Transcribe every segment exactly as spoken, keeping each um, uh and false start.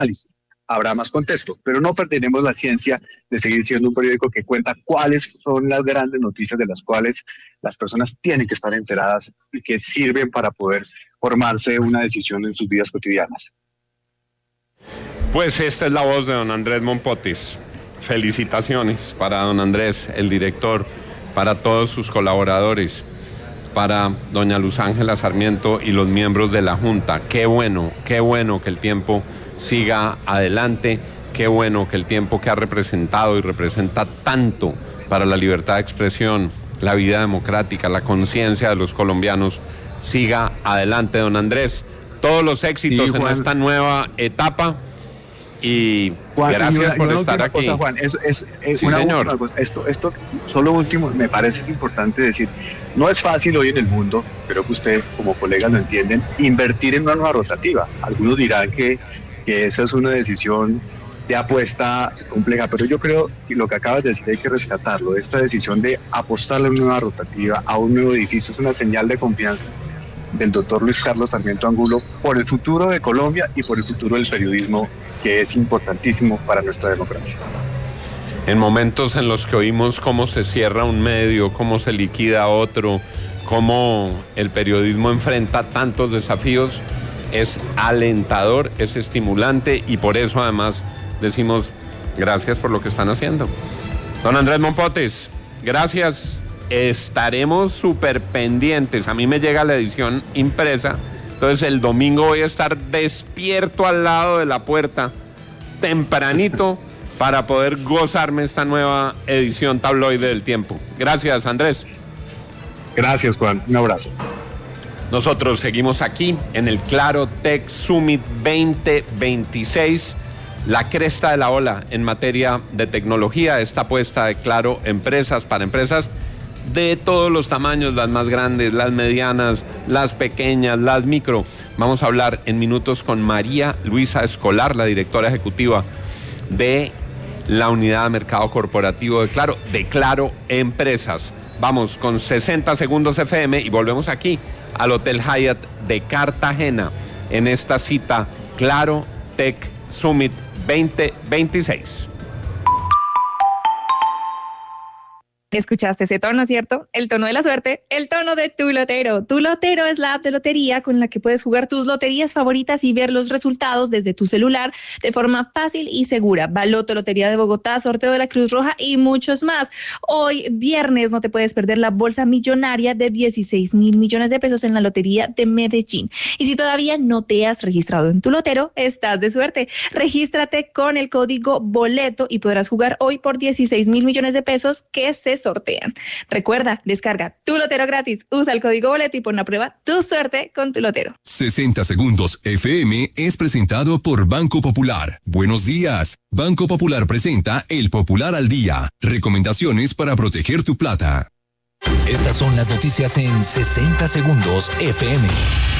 análisis, habrá más contexto, pero no perderemos la ciencia de seguir siendo un periódico que cuenta cuáles son las grandes noticias de las cuales las personas tienen que estar enteradas y que sirven para poder formarse una decisión en sus vidas cotidianas. Pues esta es la voz de don Andrés Mompotis. Felicitaciones para don Andrés, el director, para todos sus colaboradores, para doña Luz Ángela Sarmiento y los miembros de la Junta. Qué bueno, qué bueno que el tiempo siga adelante, qué bueno que el tiempo que ha representado y representa tanto para la libertad de expresión, la vida democrática, la conciencia de los colombianos, siga adelante, don Andrés. Todos los éxitos sí, en esta nueva etapa. Y Juan, gracias y una, por y estar aquí. Cosa, Juan, es, es, es sí, una señor. última cosa. Esto, esto, solo último, me parece importante decir, no es fácil hoy en el mundo, creo que usted como colegas lo entienden, invertir en una nueva rotativa. Algunos dirán que, que esa es una decisión de apuesta compleja, pero yo creo que lo que acabas de decir hay que rescatarlo. Esta decisión de apostarle a una nueva rotativa, a un nuevo edificio, es una señal de confianza del doctor Luis Carlos Sarmiento Angulo por el futuro de Colombia y por el futuro del periodismo, que es importantísimo para nuestra democracia. En momentos en los que oímos cómo se cierra un medio, cómo se liquida otro, cómo el periodismo enfrenta tantos desafíos, es alentador, es estimulante y por eso además decimos gracias por lo que están haciendo. Don Andrés Mompotis, gracias. Estaremos súper pendientes. A mí me llega la edición impresa, entonces el domingo voy a estar despierto al lado de la puerta, tempranito, para poder gozarme esta nueva edición tabloide del Tiempo. Gracias, Andrés. Gracias, Juan. Un abrazo. Nosotros seguimos aquí en el Claro Tech Summit veinte veintiséis. La cresta de la ola en materia de tecnología, esta apuesta de Claro Empresas para empresas de todos los tamaños, las más grandes, las medianas, las pequeñas, las micro. Vamos a hablar en minutos con María Luisa Escolar, la directora ejecutiva de la Unidad de Mercado Corporativo de Claro, de Claro Empresas. Vamos con sesenta segundos F M y volvemos aquí al Hotel Hyatt de Cartagena en esta cita Claro Tech Summit veinte veintiséis. Escuchaste ese tono, ¿cierto? El tono de la suerte, el tono de Tu Lotero. Tu Lotero es la app de lotería con la que puedes jugar tus loterías favoritas y ver los resultados desde tu celular de forma fácil y segura. Baloto, Lotería de Bogotá, Sorteo de la Cruz Roja y muchos más. Hoy, viernes, no te puedes perder la bolsa millonaria de dieciséis mil millones de pesos en la Lotería de Medellín. Y si todavía no te has registrado en Tu Lotero, estás de suerte. Regístrate con el código BOLETO y podrás jugar hoy por dieciséis mil millones de pesos que se sortean. Recuerda, descarga Tu Lotero gratis, usa el código boleto y pon a prueba tu suerte con Tu Lotero. sesenta segundos F M es presentado por Banco Popular. Buenos días. Banco Popular presenta El Popular al Día. Recomendaciones para proteger tu plata. Estas son las noticias en sesenta segundos F M.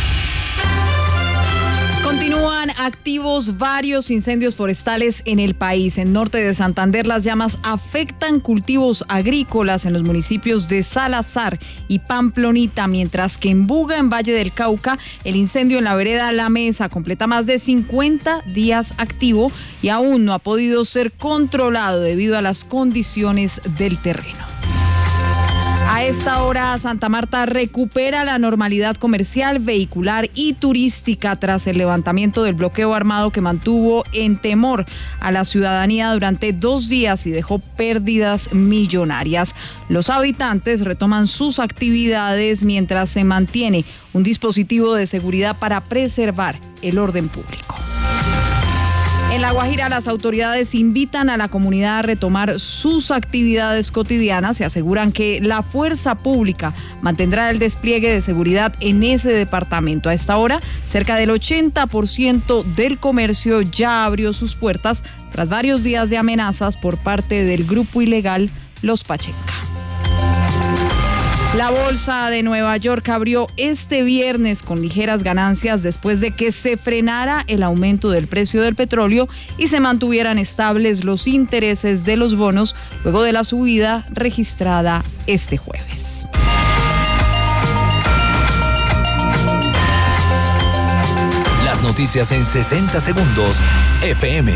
Continúan activos varios incendios forestales en el país. En norte de Santander, las llamas afectan cultivos agrícolas en los municipios de Salazar y Pamplonita, mientras que en Buga, en Valle del Cauca, el incendio en la vereda La Mesa completa más de cincuenta días activo y aún no ha podido ser controlado debido a las condiciones del terreno. A esta hora, Santa Marta recupera la normalidad comercial, vehicular y turística tras el levantamiento del bloqueo armado que mantuvo en temor a la ciudadanía durante dos días y dejó pérdidas millonarias. Los habitantes retoman sus actividades mientras se mantiene un dispositivo de seguridad para preservar el orden público. En La Guajira, las autoridades invitan a la comunidad a retomar sus actividades cotidianas y aseguran que la fuerza pública mantendrá el despliegue de seguridad en ese departamento. A esta hora, cerca del ochenta por ciento del comercio ya abrió sus puertas tras varios días de amenazas por parte del grupo ilegal Los Pachenca. La bolsa de Nueva York abrió este viernes con ligeras ganancias después de que se frenara el aumento del precio del petróleo y se mantuvieran estables los intereses de los bonos luego de la subida registrada este jueves. Las noticias en sesenta segundos F M.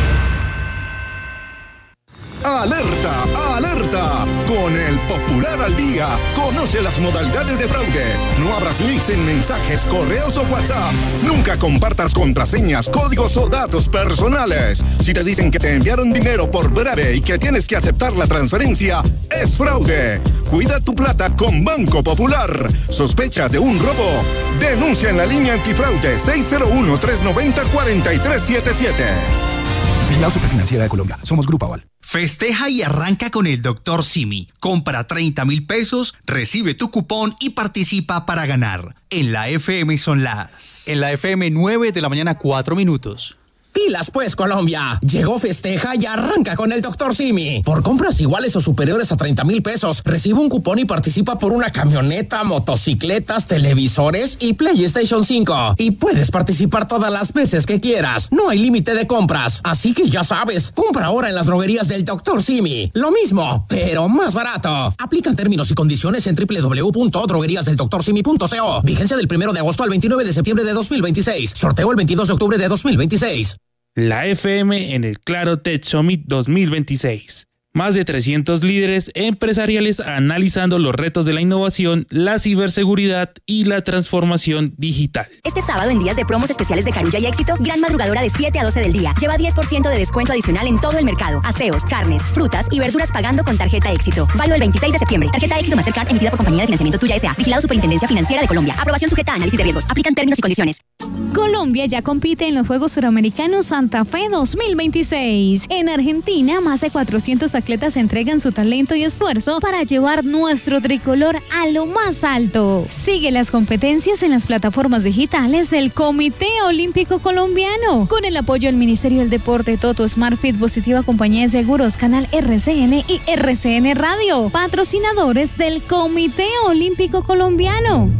¡Alerta! ¡Alerta! Con el Popular al Día, conoce las modalidades de fraude. No abras links en mensajes, correos o WhatsApp. Nunca compartas contraseñas, códigos o datos personales. Si te dicen que te enviaron dinero por breve y que tienes que aceptar la transferencia, es fraude. Cuida tu plata con Banco Popular. ¿Sospecha de un robo? Denuncia en la línea antifraude seis cero uno, tres nueve cero, cuatro tres siete siete. Vigilado Superfinanciera de Colombia. Somos Grupo Aval. Festeja y arranca con el doctor Simi. Compra treinta mil pesos, recibe tu cupón y participa para ganar. En la F M son las... En la F M nueve de la mañana, cuatro minutos. Pilas pues, Colombia. Llegó Festeja y arranca con el doctor Simi. Por compras iguales o superiores a treinta mil pesos, recibe un cupón y participa por una camioneta, motocicletas, televisores y PlayStation cinco. Y puedes participar todas las veces que quieras. No hay límite de compras. Así que ya sabes, compra ahora en las droguerías del doctor Simi. Lo mismo, pero más barato. Aplican términos y condiciones en doble u doble u doble u punto droguerías del doctor simi punto co. Vigencia del primero de agosto al veintinueve de septiembre de dos mil veintiséis. Sorteo el veintidós de octubre de dos mil veintiséis. La F M en el Claro Tech Summit dos mil veintiséis. Más de trescientos líderes empresariales analizando los retos de la innovación, la ciberseguridad y la transformación digital. Este sábado en días de promos especiales de Carulla y Éxito, gran madrugadora de siete a doce del día. Lleva diez por ciento de descuento adicional en todo el mercado. Aseos, carnes, frutas y verduras pagando con tarjeta Éxito. Válido el veintiséis de septiembre. Tarjeta Éxito Mastercard emitida por Compañía de Financiamiento Tuya S A. Vigilado Superintendencia Financiera de Colombia. Aprobación sujeta a análisis de riesgos. Aplican términos y condiciones. Colombia ya compite en los Juegos Suramericanos Santa Fe dos mil veintiséis. En Argentina, más de cuatrocientos atletas entregan su talento y esfuerzo para llevar nuestro tricolor a lo más alto. Sigue las competencias en las plataformas digitales del Comité Olímpico Colombiano. Con el apoyo del Ministerio del Deporte, Toto, SmartFit, Positiva Compañía de Seguros, Canal R C N y R C N Radio. Patrocinadores del Comité Olímpico Colombiano.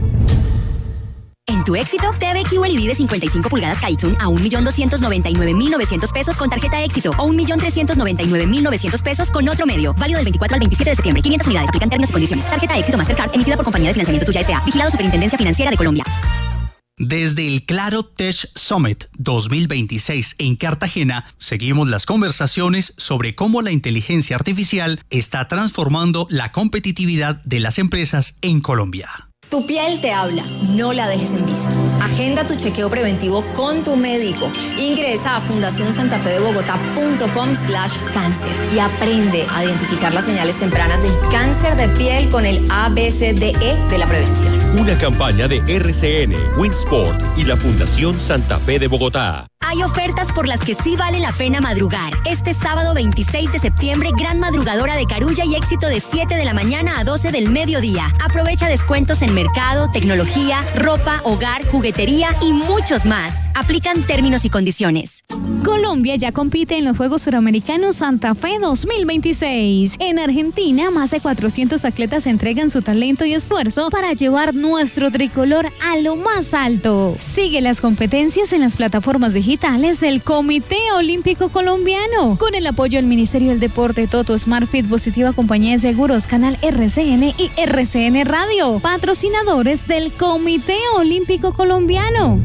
En tu Éxito, T V Q L E D de cincuenta y cinco pulgadas Kaitsun a un millón doscientos noventa y nueve mil novecientos pesos con tarjeta Éxito o un millón trescientos noventa y nueve mil novecientos pesos con otro medio. Válido del veinticuatro al veintisiete de septiembre. quinientas unidades. Aplican términos y condiciones. Tarjeta Éxito Mastercard emitida por Compañía de Financiamiento Tuya S A. Vigilado Superintendencia Financiera de Colombia. Desde el Claro Tech Summit dos mil veintiséis en Cartagena, seguimos las conversaciones sobre cómo la inteligencia artificial está transformando la competitividad de las empresas en Colombia. Tu piel te habla, no la dejes en visto. Agenda tu chequeo preventivo con tu médico. Ingresa a fundación santa fe de bogotá punto com slash cáncer y aprende a identificar las señales tempranas del cáncer de piel con el A B C D E de la prevención. Una campaña de R C N, Winsport y la Fundación Santa Fe de Bogotá. Hay ofertas por las que sí vale la pena madrugar. Este sábado veintiséis de septiembre, gran madrugadora de Carulla y Éxito de siete de la mañana a doce del mediodía. Aprovecha descuentos en mercado, tecnología, ropa, hogar, juguetería y muchos más. Aplican términos y condiciones. Colombia ya compite en los Juegos Suramericanos Santa Fe dos mil veintiséis. En Argentina, más de cuatrocientos atletas entregan su talento y esfuerzo para llevar nuestro tricolor a lo más alto. Sigue las competencias en las plataformas digitales del Comité Olímpico Colombiano. Con el apoyo del Ministerio del Deporte, Toto, SmartFit, Positiva Compañía de Seguros, Canal R C N y R C N Radio. Patrocinadores del Comité Olímpico Colombiano.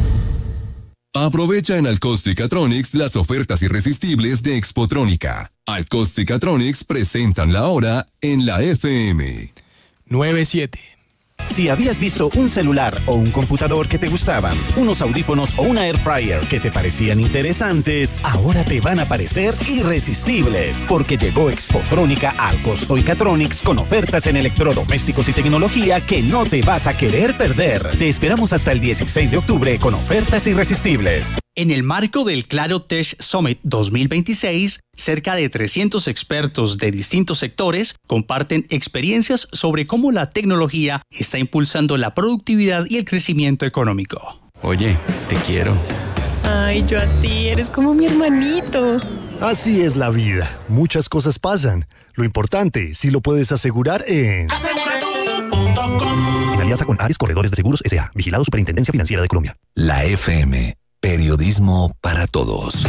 Aprovecha en Alcostic-Atronics las ofertas irresistibles de Expotrónica. Alcostic-Atronics presentan la hora en la F M. nueve siete. Si habías visto un celular o un computador que te gustaban, unos audífonos o una air fryer que te parecían interesantes, ahora te van a parecer irresistibles, porque llegó Expotrónica al Costoicatronics con ofertas en electrodomésticos y tecnología que no te vas a querer perder. Te esperamos hasta el dieciséis de octubre con ofertas irresistibles. En el marco del Claro Tech Summit dos mil veintiséis, cerca de trescientos expertos de distintos sectores comparten experiencias sobre cómo la tecnología está impulsando la productividad y el crecimiento económico. Oye, te quiero. Ay, yo a ti, eres como mi hermanito. Así es la vida. Muchas cosas pasan. Lo importante, si lo puedes asegurar en... asegura tú punto com. En alianza con Ares Corredores de Seguros S A. Vigilado Superintendencia Financiera de Colombia. La F M. Periodismo para todos.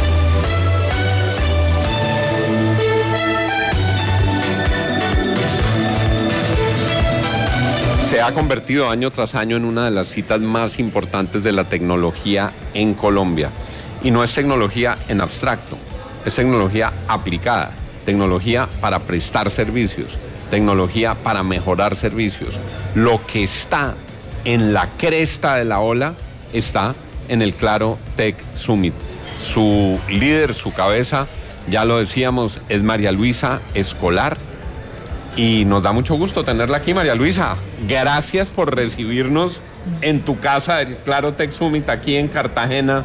Se ha convertido año tras año en una de las citas más importantes de la tecnología en Colombia. Y no es tecnología en abstracto, es tecnología aplicada, tecnología para prestar servicios, tecnología para mejorar servicios. Lo que está en la cresta de la ola está en el Claro Tech Summit. Su líder, su cabeza, ya lo decíamos, es María Luisa Escolar. Y nos da mucho gusto tenerla aquí, María Luisa. Gracias por recibirnos en tu casa del Claro Tech Summit aquí en Cartagena.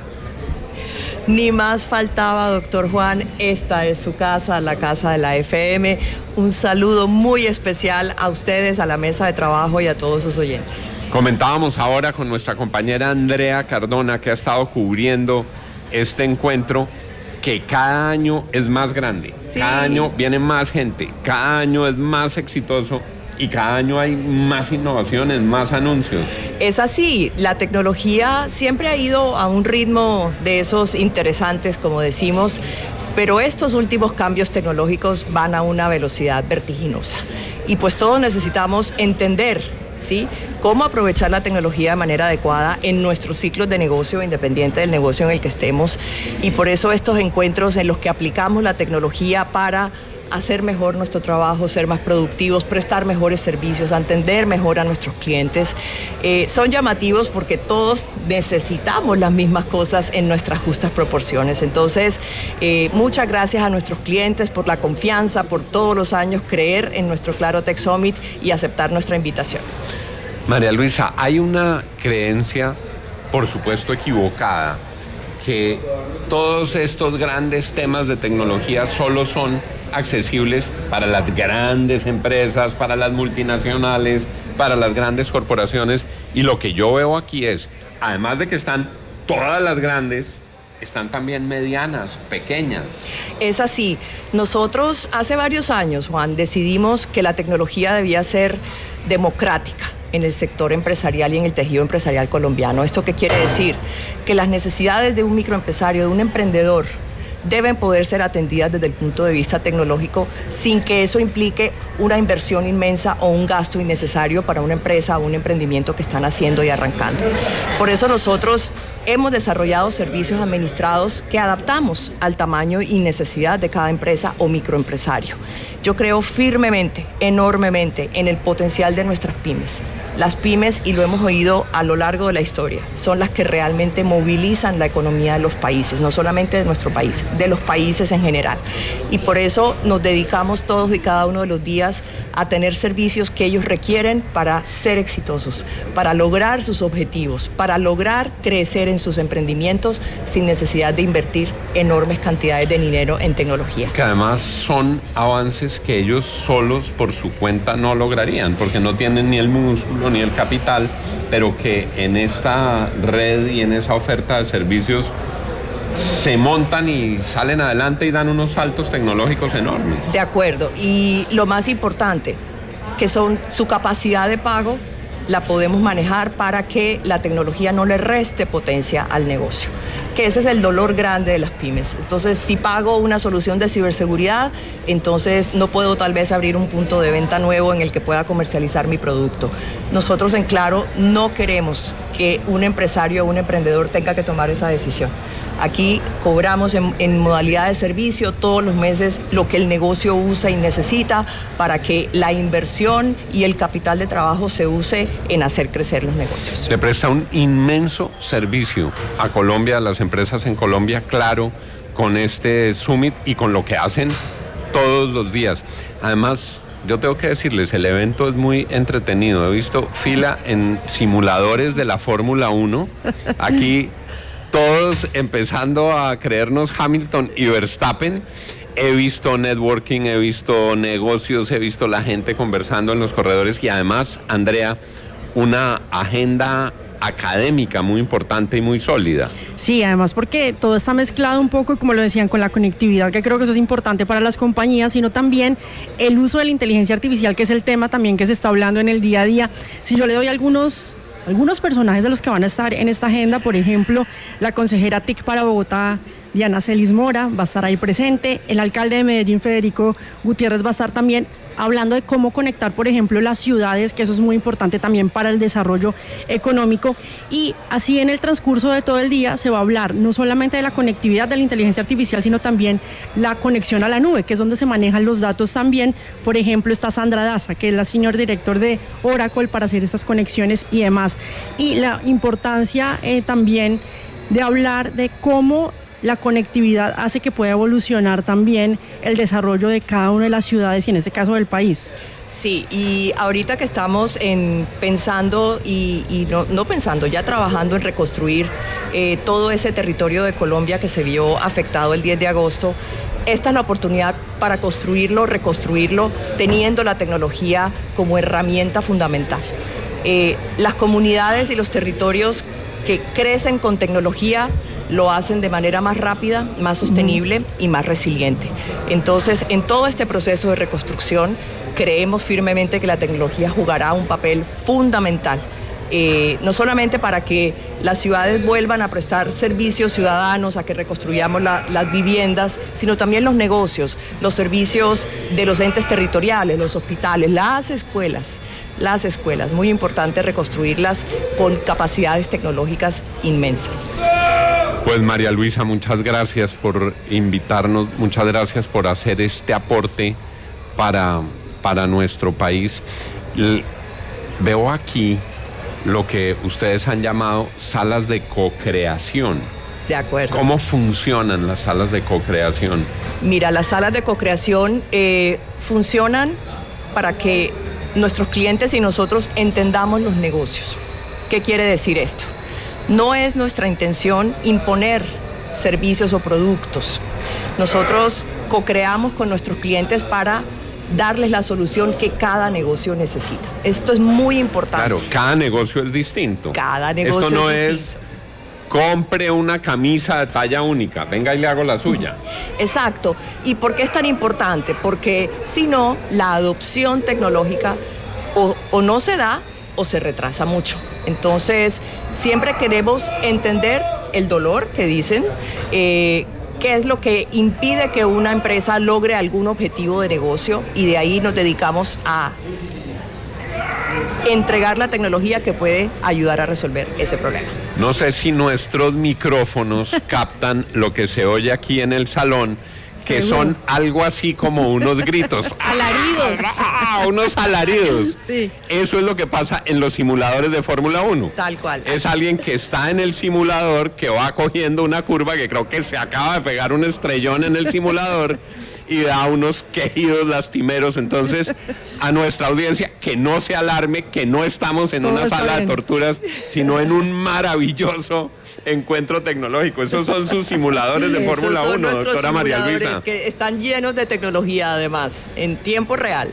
Ni más faltaba, doctor Juan. Esta es su casa, la casa de la F M. Un saludo muy especial a ustedes, a la mesa de trabajo y a todos sus oyentes. Comentábamos ahora con nuestra compañera Andrea Cardona, que ha estado cubriendo este encuentro, que cada año es más grande, sí. Cada año viene más gente, cada año es más exitoso y cada año hay más innovaciones, más anuncios. Es así, la tecnología siempre ha ido a un ritmo de esos interesantes, como decimos, pero estos últimos cambios tecnológicos van a una velocidad vertiginosa. Y pues todos necesitamos entender, ¿sí?, cómo aprovechar la tecnología de manera adecuada en nuestros ciclos de negocio, independiente del negocio en el que estemos. Y por eso estos encuentros en los que aplicamos la tecnología para hacer mejor nuestro trabajo, ser más productivos, prestar mejores servicios, atender mejor a nuestros clientes, eh, son llamativos porque todos necesitamos las mismas cosas en nuestras justas proporciones. Entonces, eh, muchas gracias a nuestros clientes por la confianza, por todos los años creer en nuestro Claro Tech Summit y aceptar nuestra invitación. María Luisa, hay una creencia, por supuesto equivocada, que todos estos grandes temas de tecnología solo son accesibles para las grandes empresas, para las multinacionales, para las grandes corporaciones. Y lo que yo veo aquí es, además de que están todas las grandes, están también medianas, pequeñas. Es así. Nosotros hace varios años, Juan, decidimos que la tecnología debía ser democrática en el sector empresarial y en el tejido empresarial colombiano. ¿Esto qué quiere decir? Que las necesidades de un microempresario, de un emprendedor, deben poder ser atendidas desde el punto de vista tecnológico sin que eso implique una inversión inmensa o un gasto innecesario para una empresa o un emprendimiento que están haciendo y arrancando. Por eso nosotros hemos desarrollado servicios administrados que adaptamos al tamaño y necesidad de cada empresa o microempresario. Yo creo firmemente, enormemente, en el potencial de nuestras pymes. Las pymes, y lo hemos oído a lo largo de la historia, son las que realmente movilizan la economía de los países, no solamente de nuestro país, de los países en general. Y por eso nos dedicamos todos y cada uno de los días a tener servicios que ellos requieren para ser exitosos, para lograr sus objetivos, para lograr crecer en sus emprendimientos sin necesidad de invertir enormes cantidades de dinero en tecnología. Que además son avances que ellos solos por su cuenta no lograrían, porque no tienen ni el músculo ni el capital, pero que en esta red y en esa oferta de servicios se montan y salen adelante y dan unos saltos tecnológicos enormes. De acuerdo, y lo más importante, que son su capacidad de pago, la podemos manejar para que la tecnología no le reste potencia al negocio, que ese es el dolor grande de las pymes. Entonces, si pago una solución de ciberseguridad, entonces no puedo tal vez abrir un punto de venta nuevo en el que pueda comercializar mi producto. Nosotros en Claro no queremos que un empresario o un emprendedor tenga que tomar esa decisión. Aquí cobramos en, en modalidad de servicio todos los meses lo que el negocio usa y necesita para que la inversión y el capital de trabajo se use en hacer crecer los negocios. Le presta un inmenso servicio a Colombia, a las empresas en Colombia, Claro, con este Summit y con lo que hacen todos los días. Además, yo tengo que decirles, el evento es muy entretenido. He visto fila en simuladores de la Fórmula uno. Aquí todos empezando a creernos Hamilton y Verstappen. He visto networking, he visto negocios, he visto la gente conversando en los corredores y además, Andrea, una agenda académica muy importante y muy sólida. Sí, además porque todo está mezclado un poco, como lo decían, con la conectividad, que creo que eso es importante para las compañías, sino también el uso de la inteligencia artificial, que es el tema también que se está hablando en el día a día. Si yo le doy algunos... Algunos personajes de los que van a estar en esta agenda, por ejemplo, la consejera T I C para Bogotá, Diana Celis Mora, va a estar ahí presente, el alcalde de Medellín, Federico Gutiérrez, va a estar también, hablando de cómo conectar, por ejemplo, las ciudades, que eso es muy importante también para el desarrollo económico. Y así en el transcurso de todo el día se va a hablar no solamente de la conectividad de la inteligencia artificial, sino también la conexión a la nube, que es donde se manejan los datos también. Por ejemplo, está Sandra Daza, que es la senior director de Oracle para hacer estas conexiones y demás. Y la importancia eh, también de hablar de cómo la conectividad hace que pueda evolucionar también el desarrollo de cada una de las ciudades y en este caso del país. Sí, y ahorita que estamos en pensando y, y no, no pensando, ya trabajando en reconstruir eh, todo ese territorio de Colombia que se vio afectado el diez de agosto, esta es la oportunidad para construirlo, reconstruirlo, teniendo la tecnología como herramienta fundamental. Eh, las comunidades y los territorios que crecen con tecnología lo hacen de manera más rápida, más sostenible y más resiliente. Entonces, en todo este proceso de reconstrucción, creemos firmemente que la tecnología jugará un papel fundamental, eh, no solamente para que las ciudades vuelvan a prestar servicios ciudadanos, a que reconstruyamos la, las viviendas, sino también los negocios, los servicios de los entes territoriales, los hospitales, las escuelas. Las escuelas, muy importante reconstruirlas con capacidades tecnológicas inmensas. Pues María Luisa, muchas gracias por invitarnos, muchas gracias por hacer este aporte para, para nuestro país. L- veo aquí lo que ustedes han llamado salas de co-creación. De acuerdo. ¿Cómo funcionan las salas de co-creación? Mira, las salas de co-creación eh, funcionan para que nuestros clientes y nosotros entendamos los negocios. ¿Qué quiere decir esto? No es nuestra intención imponer servicios o productos. Nosotros co-creamos con nuestros clientes para darles la solución que cada negocio necesita. Esto es muy importante. Claro, cada negocio es distinto. Cada negocio Esto no es es, distinto. Compre una camisa de talla única, venga y le hago la suya. Exacto. ¿Y por qué es tan importante? Porque si no, la adopción tecnológica o, o no se da o se retrasa mucho. Entonces, siempre queremos entender el dolor que dicen, eh, qué es lo que impide que una empresa logre algún objetivo de negocio, y de ahí nos dedicamos a entregar la tecnología que puede ayudar a resolver ese problema. No sé si nuestros micrófonos captan lo que se oye aquí en el salón, que Seguro. son algo así como unos gritos. Alaridos. ¡Ah! Unos alaridos. Sí. Eso es lo que pasa en los simuladores de Fórmula uno. Tal cual. Es alguien que está en el simulador, que va cogiendo una curva, que creo que se acaba de pegar un estrellón en el simulador y da unos quejidos lastimeros. Entonces, a nuestra audiencia, que no se alarme, que no estamos en Todo una está sala de bien. torturas, sino en un maravilloso encuentro tecnológico. Esos son sus simuladores de Esos Fórmula son uno, nuestros doctora María simuladores Luisa. que están llenos de tecnología, además, en tiempo real.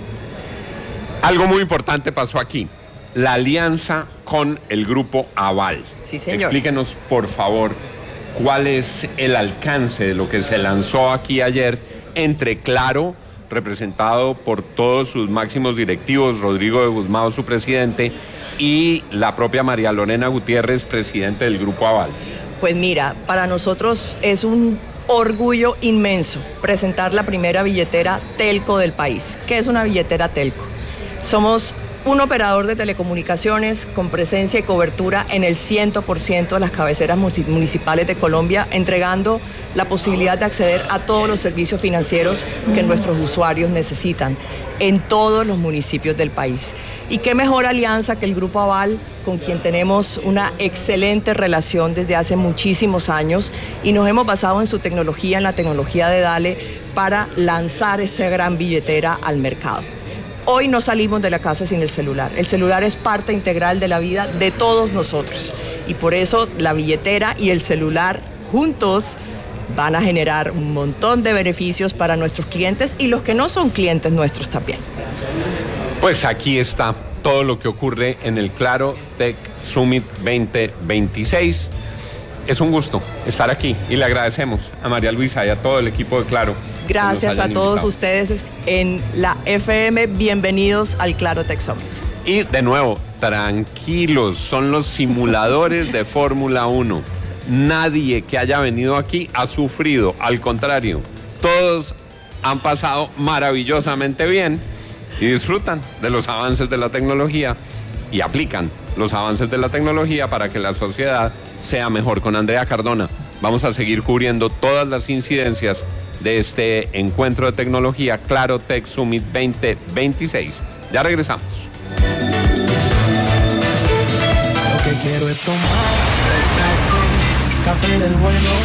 Algo muy importante pasó aquí, la alianza con el grupo Aval. Sí, señor. Explíquenos, por favor, cuál es el alcance de lo que se lanzó aquí ayer entre Claro, representado por todos sus máximos directivos, Rodrigo de Guzmán, su presidente, y la propia María Lorena Gutiérrez, presidente del grupo Aval. Pues mira, para nosotros es un orgullo inmenso presentar la primera billetera telco del país. ¿Qué es una billetera telco? Somos un operador de telecomunicaciones con presencia y cobertura en el cien por ciento de las cabeceras municipales de Colombia, entregando la posibilidad de acceder a todos los servicios financieros que nuestros usuarios necesitan en todos los municipios del país. Y qué mejor alianza que el Grupo Aval, con quien tenemos una excelente relación desde hace muchísimos años, y nos hemos basado en su tecnología, en la tecnología de Dale, para lanzar esta gran billetera al mercado. Hoy no salimos de la casa sin el celular. El celular es parte integral de la vida de todos nosotros. Y por eso la billetera y el celular juntos van a generar un montón de beneficios para nuestros clientes y los que no son clientes nuestros también. Pues aquí está todo lo que ocurre en el Claro Tech Summit veinte veintiséis. Es un gusto estar aquí y le agradecemos a María Luisa y a todo el equipo de Claro. Gracias a todos invitado. ustedes en la F M. Bienvenidos al Claro Tech Summit. Y de nuevo, tranquilos, son los simuladores de Fórmula uno. Nadie que haya venido aquí ha sufrido, al contrario, todos han pasado maravillosamente bien. y disfrutan de los avances de la tecnología y aplican los avances de la tecnología para que la sociedad sea mejor. Con Andrea Cardona vamos a seguir cubriendo todas las incidencias de este encuentro de tecnología Claro Tech Summit veinte veintiséis. Ya regresamos. Lo que quiero es tomar café, café del bueno.